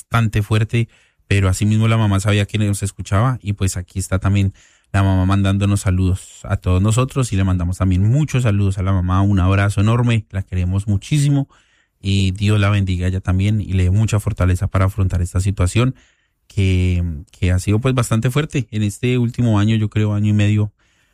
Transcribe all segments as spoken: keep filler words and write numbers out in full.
bastante fuerte, pero asimismo la mamá sabía que nos escuchaba y pues aquí está también la mamá mandándonos saludos a todos nosotros y le mandamos también muchos saludos a la mamá, un abrazo enorme, la queremos muchísimo y Dios la bendiga a ella también y le dé mucha fortaleza para afrontar esta situación que, que ha sido pues bastante fuerte en este último año, yo creo año y medio,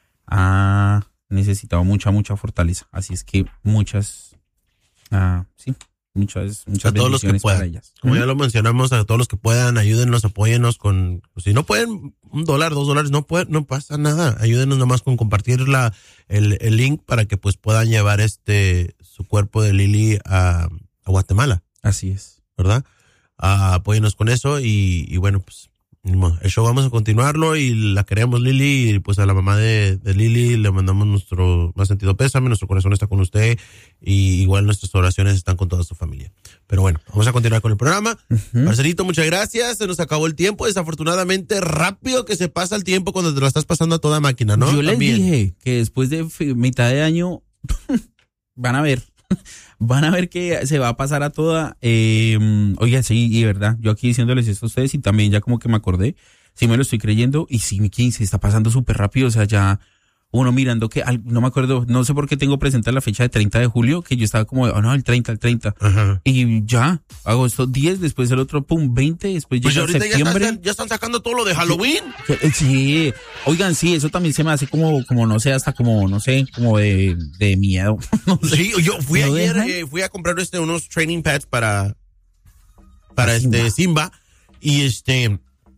ha necesitado mucha, mucha fortaleza, así es que muchas, uh, sí. Muchas, muchas a todos los que puedan, para ellas. Como ya lo mencionamos, a todos los que puedan, ayúdennos, apóyennos con, si no pueden, un dólar, dos dólares, no pueden, no pasa nada. Ayúdenos nomás con compartir la, el, el link para que pues puedan llevar este, su cuerpo de Lili a, a Guatemala. Así es. ¿Verdad? Uh, apóyennos con eso y, y bueno, pues, el show vamos a continuarlo y la queremos Lili y pues a la mamá de, de Lili le mandamos nuestro más sentido pésame, nuestro corazón está con usted y igual nuestras oraciones están con toda su familia. Pero bueno, vamos a continuar con el programa. Uh-huh. Marcelito, muchas gracias, se nos acabó el tiempo, desafortunadamente rápido que se pasa el tiempo cuando te lo estás pasando a toda máquina, ¿no? Yo les También dije que después de mitad de año van a ver. Van a ver que se va a pasar a toda. Eh, oiga, sí, y verdad, yo aquí diciéndoles esto a ustedes y también ya como que me acordé, sí me lo estoy creyendo y sí, Miki, se está pasando súper rápido, o sea, ya uno mirando que, no me acuerdo, no sé por qué tengo presente la fecha de treinta de julio, que yo estaba como, oh no, el treinta, el treinta, Ajá. Y ya, agosto diez, después el otro, pum, veinte, después pues llega septiembre. Ya están, ya están sacando todo lo de Halloween. Sí, oigan, sí, eso también se me hace como, como no sé, hasta como, no sé, como de, de miedo. No sé. Sí, yo fui ayer, eh, fui a comprar este, unos training pads para, para Simba. este Simba, y este...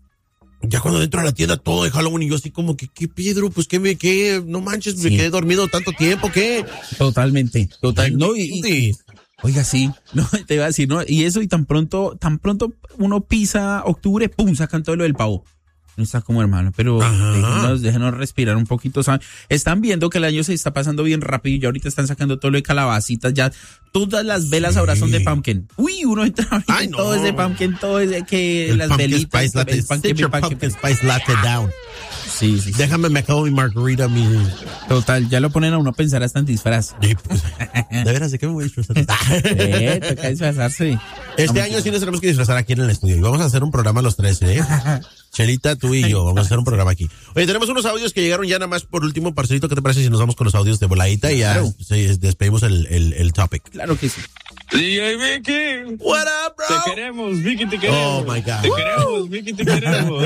Ya cuando dentro de la tienda todo de Halloween y yo así como que, ¿qué Pedro? Pues que me, qué, no manches, me sí. quedé dormido tanto tiempo, ¿qué? Totalmente, total, no, y, y, oiga, sí, no, te iba a decir, no, y eso y tan pronto, tan pronto uno pisa octubre, pum, sacan todo lo del pavo. No está como hermano, pero déjenos, déjenos respirar un poquito, ¿saben? Están viendo que el año se está pasando bien rápido y ya ahorita están sacando todo lo de calabacitas, ya todas las velas sí. ahora son de pumpkin. Uy, uno entra Ay, no. todo es de pumpkin, todo es de que el las velitas. Spice latte, el pumpkin, pumpkin, pumpkin spice latte down. Sí, sí, sí. Déjame, me acabo mi margarita, mi... Total, ya lo ponen a uno a pensar hasta en disfraz. Sí, pues, de veras, ¿de qué me voy a disfrazar? Eh, toca disfrazarse. Este año sí nos tenemos que disfrazar aquí en el estudio y vamos a hacer un programa los tres, ¿eh? Chelita, tú y yo, vamos a hacer un programa aquí. Oye, tenemos unos audios que llegaron ya nada más por último, parcerito, ¿qué te parece si nos vamos con los audios de voladita y ya claro. sí, despedimos el, el, el topic? Claro que sí. D J Vicky. What up, bro? Te queremos, Vicky, te queremos. Oh, my God. Te queremos, Vicky, te queremos.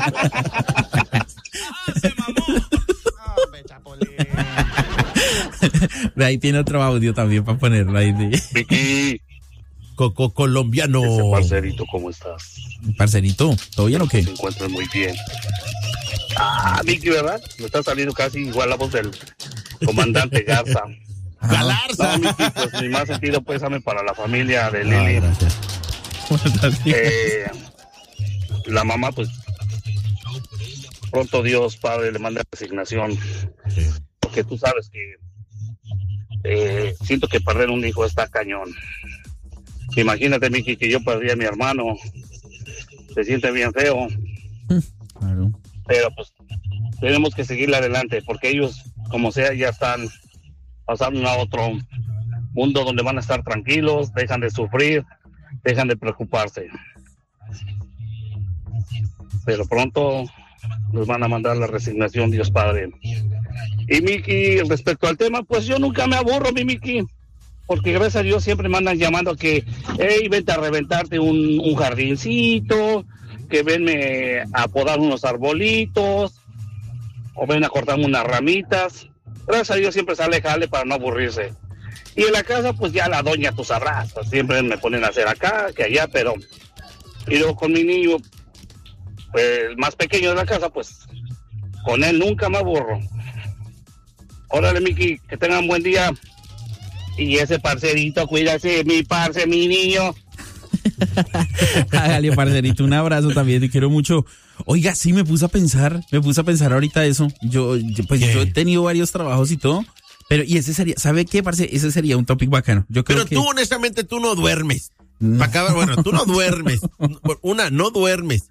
Ahí tiene otro audio también para ponerlo ahí. Vicky. Coco colombiano. Ese parcerito, ¿cómo estás? Parcerito, ¿todo bien o qué? Te encuentras muy bien. Ah, Vicky, ¿verdad? Me está saliendo casi igual la voz del comandante Garza. Ah. Galarza. No, Vicky, pues mi más sentido pésame para la familia de Lili. Ah, gracias. Eh, la mamá, pues, pronto Dios Padre le manda resignación. Sí. Porque tú sabes que eh, siento que perder un hijo está cañón. Imagínate, Miki, que yo perdí a mi hermano. Se siente bien feo. Claro. Pero pues tenemos que seguirle adelante porque ellos, como sea, ya están pasando a otro mundo donde van a estar tranquilos, dejan de sufrir, dejan de preocuparse. Pero pronto nos van a mandar la resignación, Dios Padre. Y Miki, respecto al tema, pues yo nunca me aburro, mi Miki. Porque gracias a Dios siempre me andan llamando que, hey, vente a reventarte un, un jardincito, que venme a podar unos arbolitos, o ven a cortarme unas ramitas. Gracias a Dios siempre sale jale para no aburrirse. Y en la casa, pues ya la doña, tú sabrás, siempre me ponen a hacer acá, que allá, pero... Y luego con mi niño, pues, el más pequeño de la casa, pues, con él nunca me aburro. Órale, Miki, que tengan buen día. Y ese parcerito, cuídate, mi parce, mi niño. Hágale, parcerito, un abrazo también, te quiero mucho. Oiga, sí, me puse a pensar, me puse a pensar ahorita eso. Yo, yo pues ¿Qué? yo he tenido varios trabajos y todo, pero, y ese sería, ¿sabe qué, parce? Ese sería un topic bacano. Yo creo pero que... tú, honestamente, tú no duermes. No. Acabar, bueno, tú no duermes. Una, no duermes.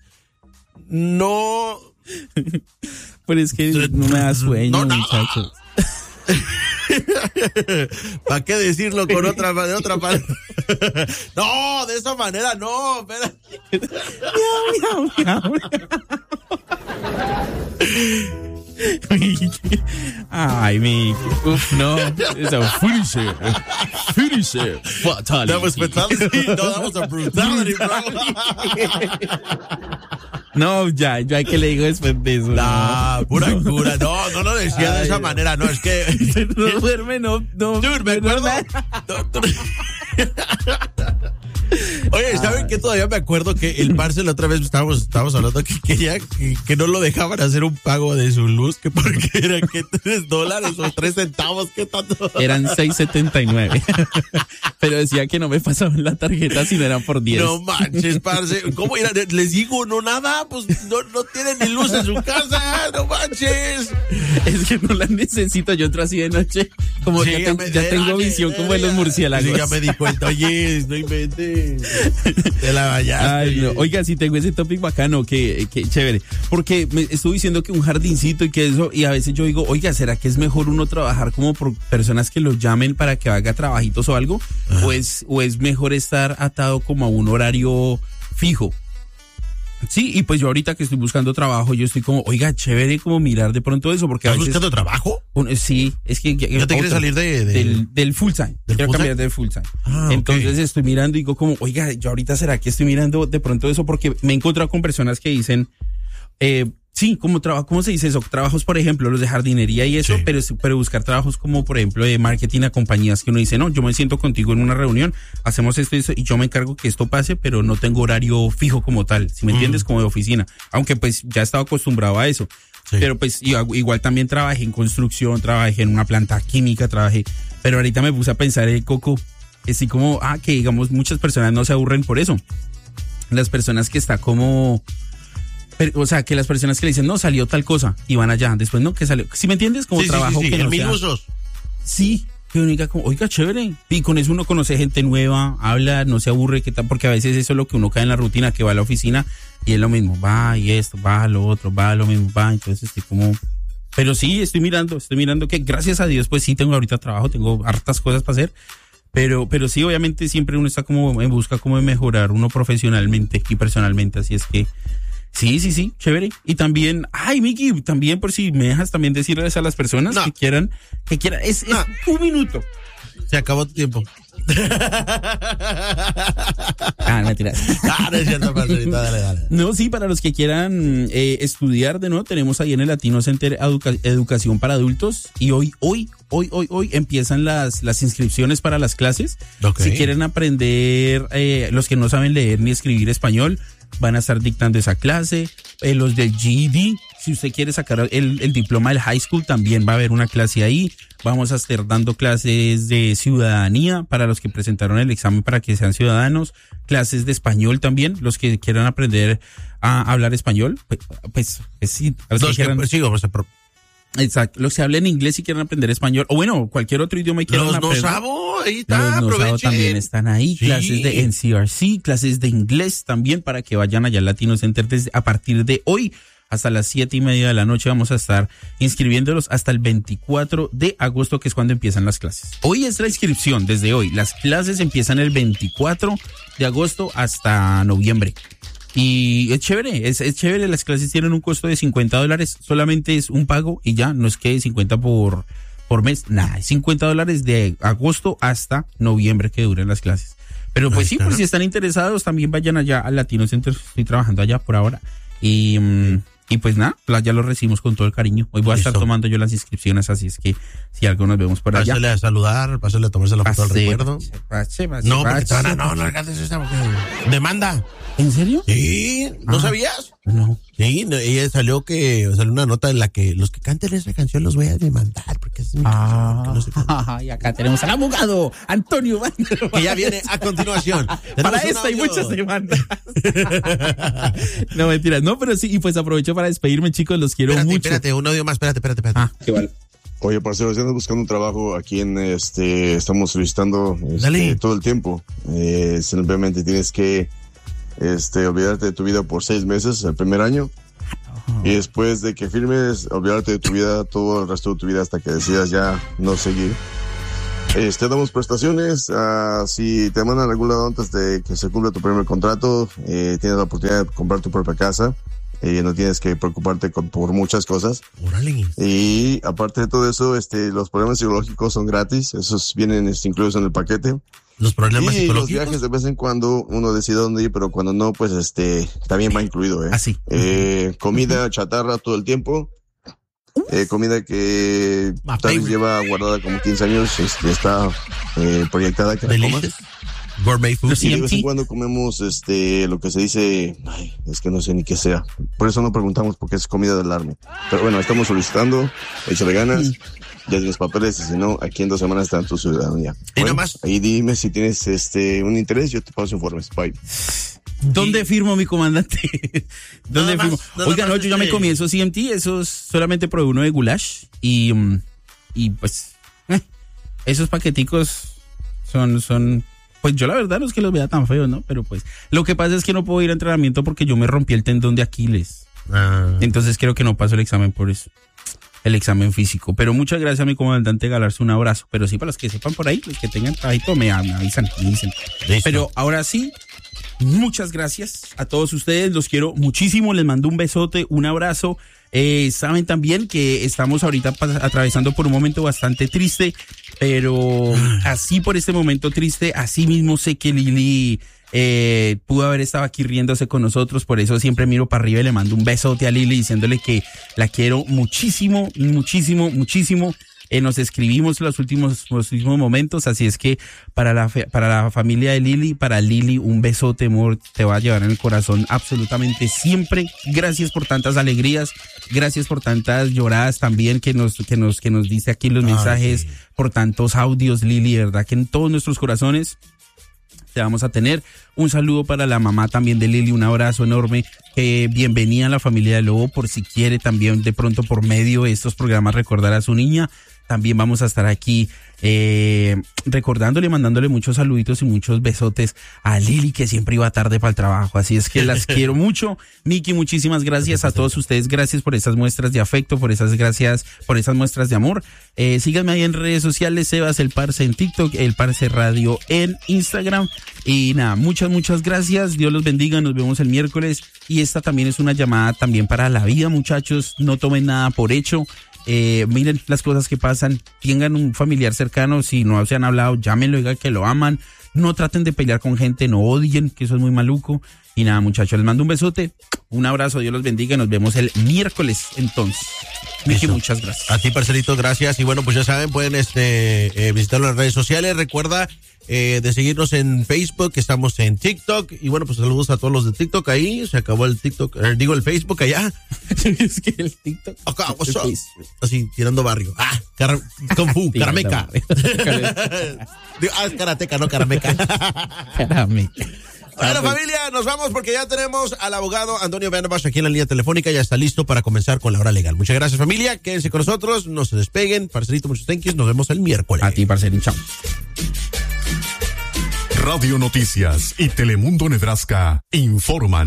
No. Pero es que no me da sueño, no, no. muchachos. ¿Para qué decirlo con otra, de otra manera? No, de esa manera no, espera. Miau, miau, miau. Ay, Mickey. Uf, no. It's a finisher. Finisher. Fatality. That was fatality. No, that was a brutality, bro. No, ya, ya que le digo después de eso. Nah, no. pura cura. No, no lo decía de esa Ay, manera. No, es que. No duerme, no. no Dude, me no, acuerdo. No, no. Oye, ¿saben qué? Todavía me acuerdo que el parce la otra vez estábamos, estábamos hablando que quería que, que no lo dejaban hacer un pago de su luz, que porque era que tres dólares o tres centavos, ¿qué tanto? Eran seis setenta y nueve. Pero decía que no me pasaban la tarjeta si no eran por diez. No manches, parce. ¿Cómo era? Les digo, no nada, pues no, no tienen ni luz en su casa, no manches. Es que no la necesito, yo entro así de noche. Como Sí, ya, ya te- me- ya ya- tengo ya- visión ya- como de los ya- murciélagos. Sí, ya me di cuenta, oye, no inventes. Te la vayaste. Ay, no. Oiga, sí tengo ese topic bacano, que, que chévere. Porque me estuve diciendo que un jardincito y que eso, y a veces yo digo, oiga, ¿será que es mejor uno trabajar como por personas que lo llamen para que haga trabajitos o algo? O es, o es mejor estar atado como a un horario fijo. Sí, y pues yo ahorita que estoy buscando trabajo, yo estoy como, oiga, chévere como mirar de pronto eso, porque a ¿Estás veces... buscando trabajo? un- sí, es que... ¿Ya te quieres salir de, de- Del, del full time. ¿Del Quiero full cambiar time? del full time. Ah, Entonces ok. estoy mirando y digo como, oiga, yo ahorita será que estoy mirando de pronto eso, porque me he encontrado con personas que dicen, eh, sí, como trabajo, ¿cómo se dice eso? Trabajos, por ejemplo, los de jardinería y eso, Sí. pero, pero buscar trabajos como, por ejemplo, de marketing a compañías que uno dice, no, yo me siento contigo en una reunión, hacemos esto y eso, y yo me encargo que esto pase, pero no tengo horario fijo como tal, si me entiendes, como de oficina. Aunque pues ya he estado acostumbrado a eso. Sí. Pero pues igual, igual también trabajé en construcción, trabajé en una planta química, trabajé, pero ahorita me puse a pensar, eh, Coco, así como, ah, que digamos muchas personas no se aburren por eso. Las personas que está como, pero, o sea, que las personas que le dicen, no, salió tal cosa, y van allá, después no, que salió, ¿sí me entiendes? Como Sí, sí, trabajo sí, sí, que en no mil sea- usos. Sí, que uno diga como, oiga, chévere. Y con eso uno conoce gente nueva, habla, no se aburre, que tal, porque a veces eso es lo que uno cae en la rutina, que va a la oficina y es lo mismo, va y esto, va lo otro, va lo mismo, va, entonces estoy como... Pero sí, estoy mirando, estoy mirando que gracias a Dios, pues sí tengo ahorita trabajo, tengo hartas cosas para hacer, pero, pero sí, obviamente siempre uno está como en busca como de mejorar uno profesionalmente y personalmente, así es que... Sí, sí, sí, chévere. Y también, ay, Miki, también por si me dejas también decirles a las personas No. que quieran, que quieran, es, es No. un minuto. Se acabó tu tiempo. Ah, no tiras. Ah, no es cierto, parcerita, dale, dale. No, sí, para los que quieran eh, estudiar de nuevo, tenemos ahí en el Latino Center Educa- Educación para Adultos y hoy, hoy, hoy, hoy, hoy empiezan las, las inscripciones para las clases. Ok. Si quieren aprender, eh, los que no saben leer ni escribir español, van a estar dictando esa clase. Eh, los del G E D, si usted quiere sacar el, el diploma del high school, también va a haber una clase ahí. Vamos a estar dando clases de ciudadanía para los que presentaron el examen para que sean ciudadanos. Clases de español también, los que quieran aprender a hablar español. Pues, pues, pues sí. a los que Los que, quieran- pues, sí, vamos a pro- exacto. Los que hablen inglés y quieran aprender español. O bueno, cualquier otro idioma y quieran Los no aprender. sabo, ahí está, Los no sabo aprovechen. también están ahí, Sí. clases de N C R C, clases de inglés también para que vayan allá al Latino Center desde, a partir de hoy hasta las siete y media de la noche vamos a estar inscribiéndolos hasta el veinticuatro de agosto, que es cuando empiezan las clases. Hoy es la inscripción, desde hoy. Las clases empiezan el veinticuatro de agosto hasta noviembre. Y es chévere, es, es chévere, las clases tienen un costo de cincuenta dólares, solamente es un pago y ya, no es que cincuenta por, por mes, nada, es cincuenta dólares de agosto hasta noviembre que duran las clases. Pero pues Ahí sí, está. pues si están interesados también vayan allá al Latino Center, estoy trabajando allá por ahora. Y, mm, y pues nada, la- ya lo recibimos con todo el cariño. Hoy voy a estar Listo. tomando yo las inscripciones, así es que si algo nos vemos por allá. Pásale a saludar, pásale a tomarse la foto al Pase, recuerdo. pase, pase, No, porque pase. te van a, no, no alcances esa mujer. Demanda. ¿En serio? Sí, ¿no Ah. sabías? No. Sí, no, ella salió que, salió una nota en la que los que canten esa canción los voy a demandar, porque es mi canción, que no sé qué. y acá tenemos al abogado Antonio Vander. Que ya viene a continuación. Para Tenemos un esta hay audio. muchas demandas. No, mentiras. No, pero sí, y pues aprovecho para despedirme, chicos. Los quiero Espérate, mucho. espérate, un audio más, espérate, espérate, espérate. Ah, qué vale. Oye, parcero, si andas buscando un trabajo aquí en este, estamos solicitando este, Dale. todo el tiempo. Eh, simplemente tienes que este, olvidarte de tu vida por seis meses, el primer año. Y después de que firmes, olvidarte de tu vida todo el resto de tu vida hasta que decidas ya no seguir. Eh, te damos prestaciones. Uh, si te mandan a algún lado antes de que se cumpla tu primer contrato, eh, tienes la oportunidad de comprar tu propia casa. Eh, no tienes que preocuparte con, por muchas cosas. Órale. Y aparte de todo eso, este, los problemas psicológicos son gratis. Esos vienen este, incluidos en el paquete. Los problemas y psicológicos. Los viajes de vez en cuando uno decide dónde ir, pero cuando no, pues este, también va incluido, eh. Así. Eh, comida chatarra todo el tiempo. Eh, comida que tal vez lleva guardada como quince años, este, está eh, proyectada que la comas. Gourmet food. Y de vez en cuando comemos este lo que se dice, ay, es que no sé ni qué sea. Por eso no preguntamos porque es comida del alarme. Pero bueno, estamos solicitando, échale ganas, mm. ya tienes papeles y si no, aquí en dos semanas está tu ciudadanía. Y bueno, nada más. Ahí dime si tienes este un interés, yo te paso informes. Bye. ¿Dónde firmo, mi comandante? ¿Dónde nada firmo? Más, Oiga, no, yo este... ya me comí esos C M T, esos solamente probé uno de goulash y, y pues eh, esos paqueticos son, son, pues yo la verdad no es que los vea tan feos, ¿no? Pero pues lo que pasa es que no puedo ir a entrenamiento porque yo me rompí el tendón de Aquiles. Ah. Entonces creo que no paso el examen por eso. El examen físico. Pero muchas gracias a mi comandante Galarza, un abrazo. Pero sí, para los que sepan por ahí, los que tengan trabajito, me, me avisan, me dicen. Listo. Pero ahora sí, muchas gracias a todos ustedes, los quiero muchísimo, les mando un besote, un abrazo. Eh, saben también que estamos ahorita pas- atravesando por un momento bastante triste, pero así por este momento triste, así mismo sé que Lili eh, pudo haber estado aquí riéndose con nosotros, por eso siempre miro para arriba y le mando un besote a Lili diciéndole que la quiero muchísimo, muchísimo, muchísimo. Eh, nos escribimos los últimos, los últimos momentos, así es que para la, fe, para la familia de Lili, para Lili, un besote, amor, te va a llevar en el corazón absolutamente siempre. Gracias por tantas alegrías, gracias por tantas lloradas también que nos, que nos, que nos dice aquí en los mensajes, Ay, sí. por tantos audios, Lili, de verdad que en todos nuestros corazones te vamos a tener. Un saludo para la mamá también de Lili, un abrazo enorme, eh, bienvenida a la familia de Lobo, por si quiere también de pronto por medio de estos programas recordar a su niña. También vamos a estar aquí eh, recordándole, mandándole muchos saluditos y muchos besotes a Lili, que siempre iba tarde para el trabajo. Así es que las quiero mucho. Miki, muchísimas gracias a todos ustedes. Gracias por esas muestras de afecto, por esas gracias, por esas muestras de amor. Eh, síganme ahí en redes sociales, Sebas el Parce en TikTok, el Parce Radio en Instagram. Y nada, muchas, muchas gracias. Dios los bendiga. Nos vemos el miércoles. Y esta también es una llamada también para la vida, muchachos. No tomen nada por hecho. Eh, miren las cosas que pasan, tengan un familiar cercano, si no se han hablado, llámenlo, digan que lo aman, no traten de pelear con gente, no odien, que eso es muy maluco. Y nada, muchachos, les mando un besote, un abrazo, Dios los bendiga, nos vemos el miércoles entonces. Miki, muchas gracias. A ti, parcerito, gracias. Y bueno, pues ya saben, pueden este eh, visitar las redes sociales. Recuerda eh, de seguirnos en Facebook, que estamos en TikTok. Y bueno, pues saludos a todos los de TikTok ahí. Se acabó el TikTok, eh, digo el Facebook allá. Es que el TikTok. Acá, what's up? Así, tirando barrio. Ah, car- Kung Fu, Carameca. Ah, es Karateca, no Carameca. Carameca. Bueno, familia, nos vamos porque ya tenemos al abogado Antonio Vanderbash aquí en la línea telefónica. Ya está listo para comenzar con la hora legal. Muchas gracias, familia. Quédense con nosotros. No se despeguen. Parcerito, muchos thank yous. Nos vemos el miércoles. A ti, parcerito. Chao. Radio Noticias y Telemundo Nebraska informan.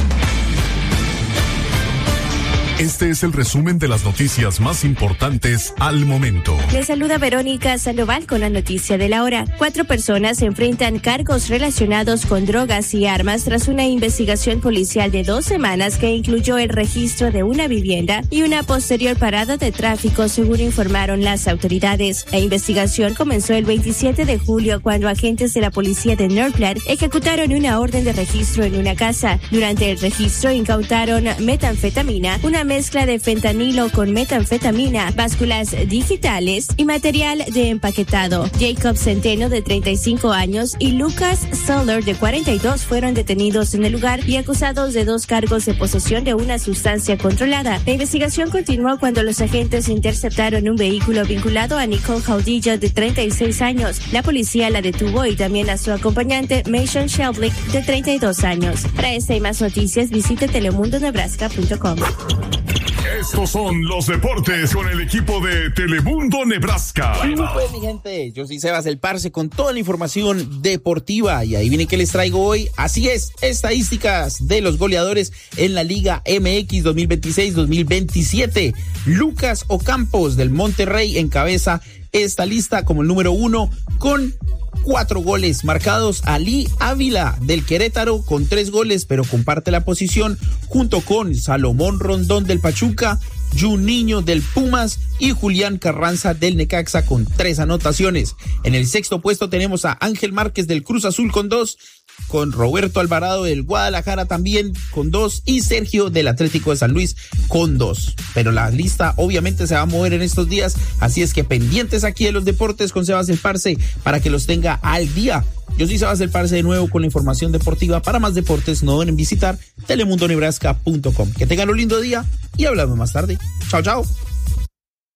Este es el resumen de las noticias más importantes al momento. Les saluda Verónica Sandoval con la noticia de la hora. Cuatro personas se enfrentan cargos relacionados con drogas y armas tras una investigación policial de dos semanas que incluyó el registro de una vivienda y una posterior parada de tráfico, según informaron las autoridades. La investigación comenzó el veintisiete de julio cuando agentes de la policía de Northland ejecutaron una orden de registro en una casa. Durante el registro incautaron metanfetamina, una mezcla de fentanilo con metanfetamina, básculas digitales y material de empaquetado. Jacob Centeno, de treinta y cinco años, y Lucas Soller, de cuarenta y dos, fueron detenidos en el lugar y acusados de dos cargos de posesión de una sustancia controlada. La investigación continuó cuando los agentes interceptaron un vehículo vinculado a Nicole Jaudilla, de treinta y seis años. La policía la detuvo y también a su acompañante, Mason Shelblick, de treinta y dos años. Para esta y más noticias, visite telemundo nebraska punto com. Estos son los deportes con el equipo de Telemundo Nebraska. Pues mi gente, yo soy Sebas el Parce con toda la información deportiva y ahí viene que les traigo hoy. Así es, estadísticas de los goleadores en la Liga M X dos mil veintiséis dos mil veintisiete. Lucas Ocampos del Monterrey encabeza esta lista como el número uno con cuatro goles marcados. Ali Ávila del Querétaro con tres goles, pero comparte la posición junto con Salomón Rondón del Pachuca, Juninho del Pumas y Julián Carranza del Necaxa con tres anotaciones. En el sexto puesto tenemos a Ángel Márquez del Cruz Azul con dos, con Roberto Alvarado del Guadalajara también con dos y Sergio del Atlético de San Luis con dos. Pero la lista obviamente se va a mover en estos días, así es que pendientes aquí de los deportes con Sebas el Parce para que los tenga al día. Yo soy Sebas el Parce de nuevo con la información deportiva. Para más deportes no deben visitar telemundo nebraska punto com. Que tengan un lindo día y hablamos más tarde. Chao, chao.